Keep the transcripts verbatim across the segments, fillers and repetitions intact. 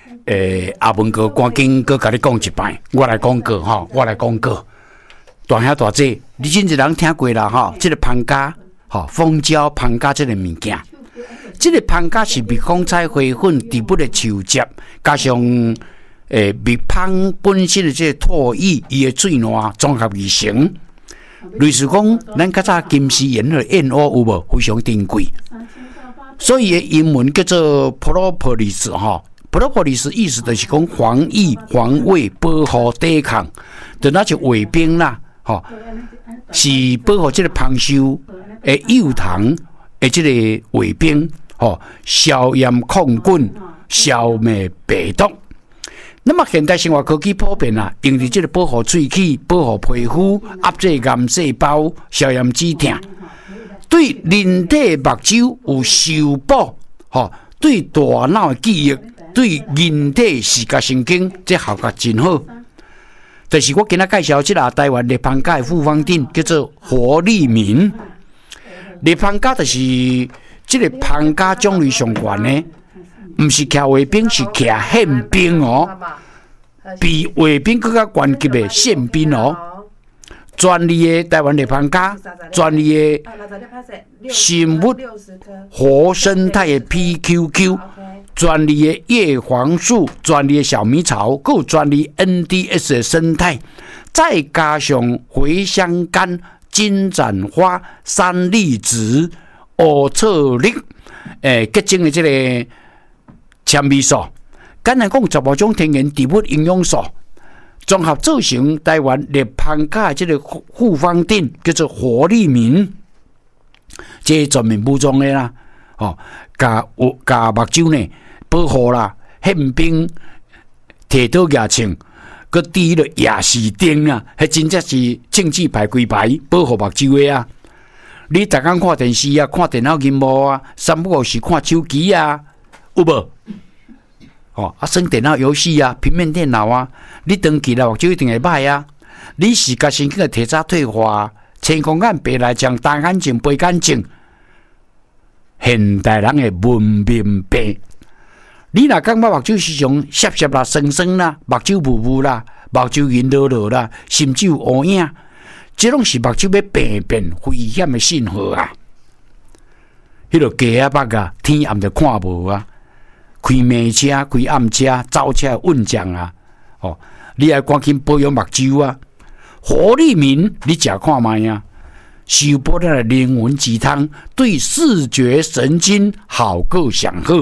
诶，阿文哥赶紧搁甲你讲一摆，我来讲过吼，我来讲过。大兄大姐，你真侪人听过啦吼，即、这个芳家吼，蜂胶芳家即个物件，即、这个芳家是蜜蜂采花粉植物的树叶，加上诶蜜蜂本身的即个唾液，伊的水烂综合而成。类似讲，咱较早金丝燕的燕窝有无非常珍贵，所以英文叫做 propolis 哈 ，propolis 意思就是讲防疫、防卫、保护、抵抗，就那是卫兵啦，吼，是保护这个芳树的幼虫的这个卫兵，吼，消炎抗菌、消灭病毒。那么现代生活科技普遍啊，用伫这个保护喙齿、保护皮肤、压制癌细胞、消炎止痛，对人体目睭有修补，吼，对大脑的记忆、对人体视觉神经，这效果真好。就是我今仔介绍这个台湾立芳家的复方定，叫做活力明。立芳家就是这个芳家种类上悬的。唔是骑卫兵，是骑宪兵哦，比卫兵更加高级的宪兵哦。专利的台湾立芳家，专利的生物活生态的 P Q Q， 专利的叶黄素，专利的小米草，还有专利 N D S 的生态，再加上茴香干、金盏花、山栗子、乌醋栗，诶，结晶的这个。纤维素，简单讲，十五种天然植物营养素，综合造成台湾立芳家的这个复方定，叫做活力明，这专门武装的啦，哦，加有加目睭呢保护啦，宪兵提刀牙枪，佮滴了牙士钉啊，迄真正是政治排规排保护目睭的啊。你逐工看电视啊，看电脑荧幕啊，三不五时看手机啊。有无？哦，啊，耍电脑游戏啊，平面电脑啊，你长期来目睭一定会歹啊。你视觉神经的体早退化，青光眼、白内障、单眼睛、白眼睛，现代人的文明病。你若感觉目睭时常涩涩啦、酸酸啦、目睭雾雾啦、目睭晕落落啦，甚至有乌影，这拢是目睭要病变危险的信号啊！迄落鸡仔目啊，天暗就看无啊。开暝车、开暗车、走车稳将啊！哦，你爱赶紧保养目睭啊！活力明，你食看卖啊！修补咱的灵魂鸡汤，对视觉神经好个上好。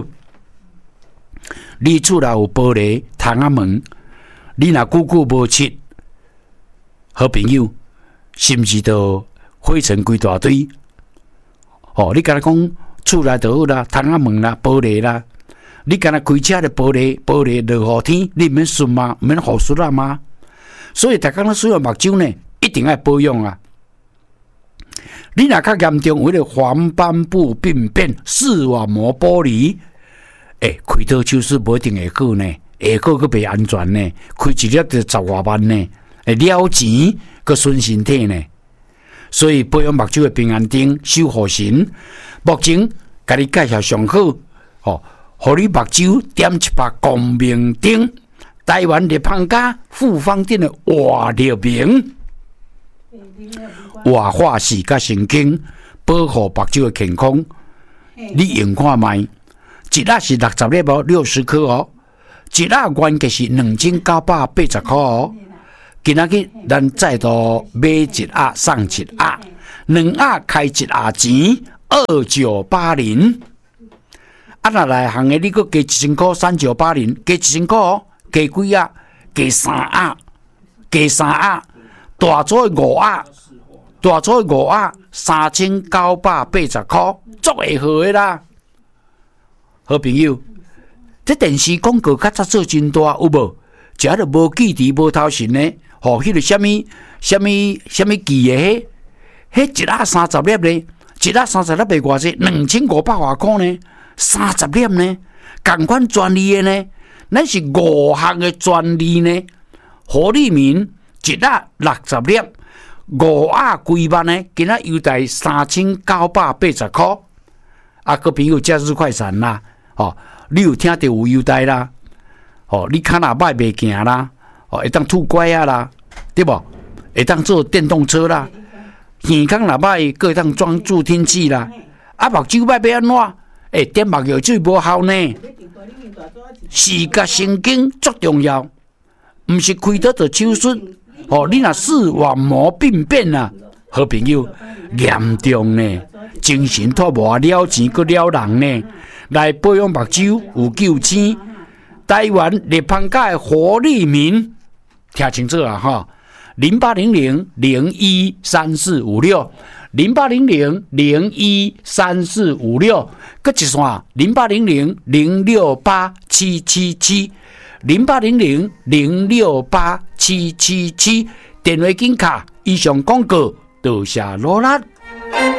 你厝内有玻璃窗仔门，你若久久无拭，好朋友，是毋是都灰尘规大堆？哦，你敢若讲厝内就好啦，窗仔门啦，玻璃啦。你敢若开车的玻璃，玻璃落雨天，你免顺吗？免雨湿啊吗？所以大家都需要目睭呢，一定要保养啊！你若较严重，为了黄斑部病变、视网膜剥离，诶、欸，开刀手术无一定会好呢，会好佫袂安全呢，开一粒就十外万呢，会了钱佫损身体呢。所以保养目睭的平安灯、守护神，目前甲你介绍上好，哦。互你目睭点一把光明灯，台湾立芳家复方定的活力明，活化视觉神经，保护目睭的健康。你用看卖，一粒是六十粒哦，六十颗哦，一粒原价是两千九百八十块哦。今仔日咱再度买一粒送一粒，两粒开一粒钱，二九八零。啊！若内行的，你搁加一千块，三九八零，加一千块哦，加几啊？加三啊，加三啊，大组的五啊，大组的五啊，三千九百八十块，足会好的啦。好朋友，这电视广告较早做真大，有无？食着无记忆、无头神呢？吼，迄个什么、什么、什么记的迄，迄一粒三十粒呢？一粒三十粒卖偌济？两千五百外块呢？三十粒呢，同款专利的呢，咱是五项的专利呢。活力明一粒六十粒，五啊几万呢，今仔优待三千九百八十块。啊，各朋友假日快闪啦，哦，你有听到有优待啦？ 哦，你脚若歹袂行啦，哦，会当拄拐啊啦，对无？会当做电动车啦，耳孔若歹，佫会当装助听器啦。啊，目睭歹要安怎？诶，点目药水无效呢。视觉神经足重要，毋是开刀就手术。哦，你若视网膜病变啊，好朋友严重呢，精神拖磨了钱佫了人呢。来保养目睭有救星，台湾立芳家的活力民，听清楚啊哈！零八零零零一三四五六，零八零零零一三四五六，搁一线零八零零零六八七七七，零八零零零六八七七七，电话紧卡以上广告，多谢罗拉。